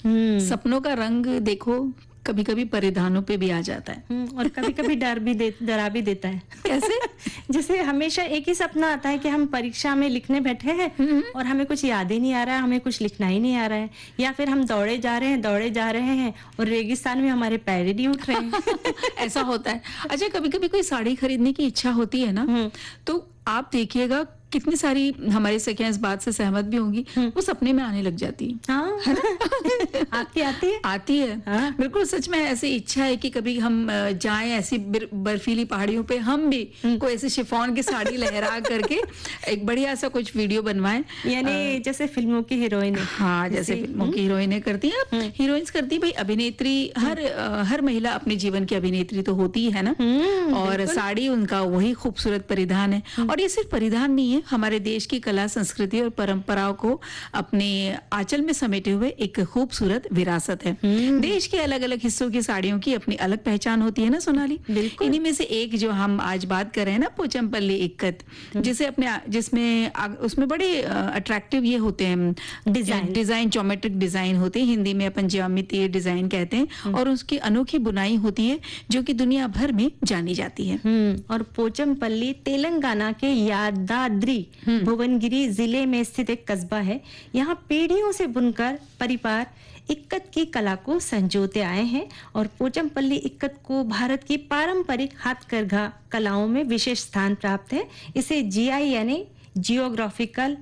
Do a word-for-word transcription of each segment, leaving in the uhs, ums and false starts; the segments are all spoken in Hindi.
सपनों का रंग देखो कभी कभी परिधानों पे भी आ जाता है और कभी कभी डर भी दे डरा भी देता है। कैसे? जैसे हमेशा एक ही सपना आता है कि हम परीक्षा में लिखने बैठे हैं और हमें कुछ याद ही नहीं आ रहा है, हमें कुछ लिखना ही नहीं आ रहा है, या फिर हम दौड़े जा रहे हैं दौड़े जा रहे हैं और रेगिस्तान में हमारे पैर ही नहीं उठ रहे हैं। ऐसा होता है। अच्छा, कभी कभी कोई साड़ी खरीदने की इच्छा होती है ना, तो आप देखिएगा कितनी सारी हमारी सखियां इस बात से सहमत भी होंगी, वो सपने में आने लग जाती है। हाँ, है ना? आपकी आती है? आती है। हाँ? बिल्कुल सच में ऐसी इच्छा है कि कभी हम जाएं ऐसी बर्फीली पहाड़ियों पे, हम भी कोई ऐसे शिफॉन की साड़ी लहरा करके एक बढ़िया सा कुछ वीडियो बनवाएं, यानी जैसे फिल्मों की हीरोइन। हाँ, जैसे फिल्मों की हीरोइनें करती हैं, हीरोइंस करती, भाई अभिनेत्री, हर हर महिला अपने जीवन की अभिनेत्री तो होती है ना, और साड़ी उनका वही खूबसूरत परिधान है। और ये सिर्फ परिधान नहीं है, हमारे देश की कला, संस्कृति और परंपराओं को अपने आंचल में समेटे हुए एक खूबसूरत विरासत है। देश के अलग अलग हिस्सों की साड़ियों की अपनी अलग पहचान होती है ना सोनाली। इन्हीं में से एक जो हम आज बात कर रहे हैं ना, पोचमपल्ली इक्कत, जिसे अपने जिसमें उसमें बड़े अट्रैक्टिव ये होते हैं डिजाइन डिजाइन ज्योमेट्रिक डिजाइन होते हैं, हिंदी में अपन ज्यामितीय डिजाइन कहते हैं, और उसकी अनोखी बुनाई होती है जो कि दुनिया भर में जानी जाती है। और पोचमपल्ली तेलंगाना के यादाद्री भुवनगिरी जिले में स्थित एक कस्बा है। यहाँ पीढ़ियों से बुनकर परिवार इक्कत की कला को संजोते आए हैं और पोचमपल्ली इक्कत को भारत की पारंपरिक हाथकरघा कलाओं में विशेष स्थान प्राप्त है। इसे जीआई यानी जियोग्राफिकल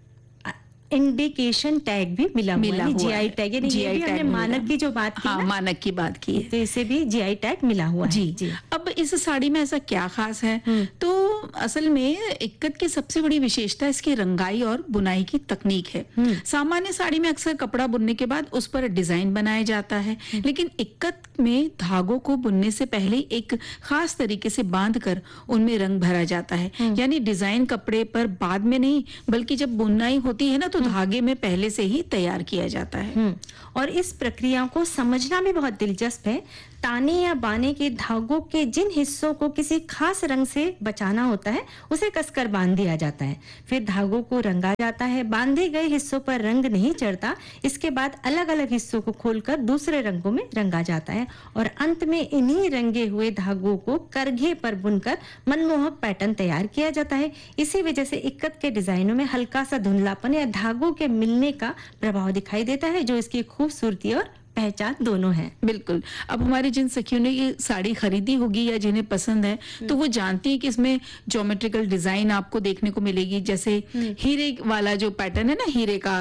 इंडिकेशन टैग भी मिला, मिला हुआ है। जीआई टैग यानी ये भी हमने मानक की जो बात की, हाँ, मानक की बात की है, तो इसे भी जीआई टैग मिला हुआ जी, है। जी। अब इस साड़ी में ऐसा क्या खास है? तो असल में इक्कत की सबसे बड़ी विशेषता इसकी रंगाई और बुनाई की तकनीक है। सामान्य साड़ी में अक्सर कपड़ा बुनने के बाद उस पर डिजाइन बनाया जाता है, लेकिन इक्कत में धागों को बुनने से पहले एक खास तरीके से बांधकर उनमें रंग भरा जाता है। यानी डिजाइन कपड़े पर बाद में नहीं, बल्कि जब बुनाई होती है ना, तो धागे में पहले से ही तैयार किया जाता है। और इस प्रक्रिया को समझना भी बहुत दिलचस्प है। ताने या बाने के धागों के जिन हिस्सों को किसी खास रंग से बचाना होता है, उसे कसकर बांध दिया जाता है। फिर धागों को रंगा जाता है। बांधे गए हिस्सों पर रंग नहीं चढ़ता। इसके बाद अलग अलग हिस्सों को खोलकर दूसरे रंगों में रंगा जाता है और अंत में इन्हीं रंगे हुए धागों को करघे पर बुनकर मनमोहक पैटर्न तैयार किया जाता है। इसी वजह से इक्कत के डिजाइनों में हल्का सा धुंधलापन या धागों के मिलने का प्रभाव दिखाई देता है, जो इसकी खूबसूरती और पहचान दोनों है। बिल्कुल। अब हमारी जिन सखियों ने ये साड़ी खरीदी होगी या जिन्हें पसंद है, तो वो जानती है कि इसमें ज्योमेट्रिकल डिजाइन आपको देखने को मिलेगी, जैसे हीरे वाला जो पैटर्न है ना, हीरे का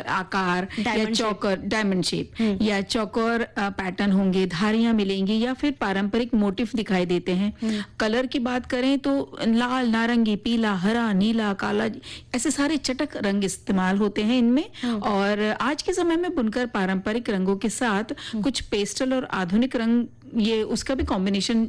आकार या चौकर, डायमंड शेप या चौकर पैटर्न होंगे, धारियां मिलेंगी या फिर पारंपरिक मोटिफ दिखाई देते हैं। कलर की बात करें तो लाल, नारंगी, पीला, हरा, नीला, काला, ऐसे सारे चटक रंग इस्तेमाल होते हैं इनमें। और आज के समय में बुनकर पारंपरिक रंगों के साथ कुछ पेस्टल और आधुनिक रंग, ये उसका भी कॉम्बिनेशन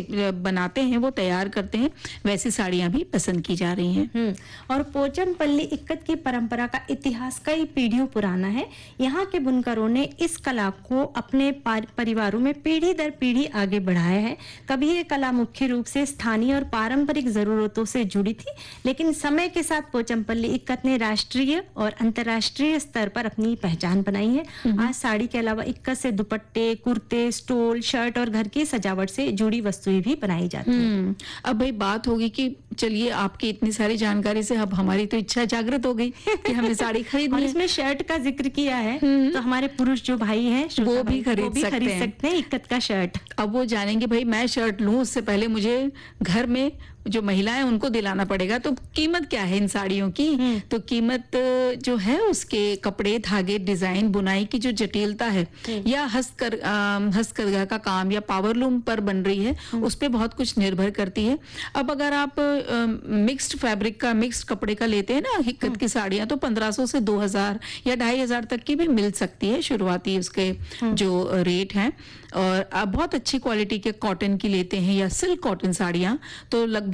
बनाते हैं, वो तैयार करते हैं। वैसी साड़ियां भी पसंद की जा रही हैं। और पोचमपल्ली इक्कत की परंपरा का इतिहास कई पीढ़ियों पुराना है। यहाँ के बुनकरों ने इस कला को अपने परिवारों में पीढ़ी दर पीढ़ी आगे बढ़ाया है। कभी ये कला मुख्य रूप से स्थानीय और पारंपरिक जरूरतों से जुड़ी थी, लेकिन समय के साथ पोचमपल्ली इक्कत ने राष्ट्रीय और अंतर्राष्ट्रीय स्तर पर अपनी पहचान बनाई है। आज साड़ी के अलावा इक्कत से दुपट्टे, कुर्ते, स्टोल, शर्ट और घर की सजावट से जुड़ी वस्तुएं भी बनाई जाती हैं। अब भाई बात होगी कि चलिए आपकी इतनी सारी जानकारी से अब हमारी तो इच्छा जागृत हो गई कि हमें साड़ी खरीदनी है। इसमें शर्ट का जिक्र किया है, तो हमारे पुरुष जो भाई हैं वो भी खरीद सकते, खरीद सकते हैं इक्कत का शर्ट। अब वो जानेंगे भाई मैं शर्ट लूं, उससे पहले मुझे घर में जो महिलाएं उनको दिलाना पड़ेगा। तो कीमत क्या है इन साड़ियों की? तो कीमत जो है उसके कपड़े, धागे, डिजाइन, बुनाई की जो जटिलता है या हस्तकर हस्तकरघा का काम या पावरलूम पर बन रही है, उस पे बहुत कुछ निर्भर करती है। अब अगर आप मिक्स्ड फैब्रिक का, मिक्स्ड कपड़े का लेते हैं ना इक्कत की साड़ियां, तो पंद्रह सौ से दो हजार या ढाई हजार तक की भी मिल सकती है, शुरुआती उसके जो रेट हैं। और आप बहुत अच्छी क्वालिटी के कॉटन की लेते हैं या सिल्क कॉटन साड़ियां, तो लगभग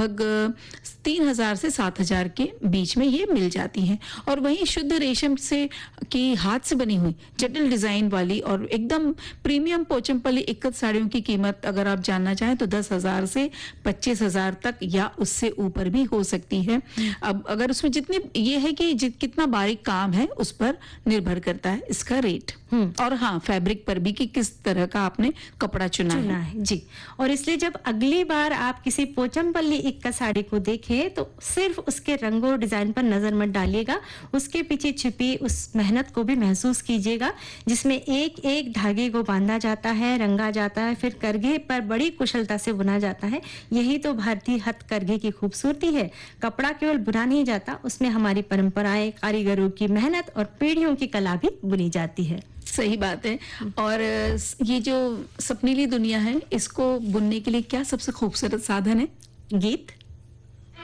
तीन हजार से सात हजार के बीच में ये मिल जाती हैं। और वहीं शुद्ध रेशम से की हाथ से बनी हुई जटिल डिजाइन वाली और एकदम प्रीमियम पोचमपल्ली इक्कत साड़ियों की कीमत अगर आप जानना चाहें तो दस हजार से पच्चीस हजार तक या उससे ऊपर भी हो सकती है। अब अगर उसमें जितनी ये है कि जित कितना बारीक काम है उस पर निर्भर करता है इसका रेट, और हाँ फैब्रिक पर भी कि किस तरह का आपने कपड़ा चुना, चुना है। है जी। और इसलिए जब अगली बार आप किसी पोचमपल्ली इक्का साड़ी को देखें तो सिर्फ उसके रंगों और डिजाइन पर नजर मत डालिएगा, उसके पीछे छिपी उस मेहनत को भी महसूस कीजिएगा, जिसमें एक एक धागे को बांधा जाता है, रंगा जाता है, फिर करघे पर बड़ी कुशलता से बुना जाता है। यही तो भारतीय हथकरघे की खूबसूरती है। कपड़ा केवल बुना नहीं जाता, उसमें हमारी परंपराएं, कारीगरों की मेहनत और पीढ़ियों की कला भी बुनी जाती है। सही बात है। और ये जो सपनीली दुनिया है, इसको बुनने के लिए क्या सबसे खूबसूरत साधन है? गीत।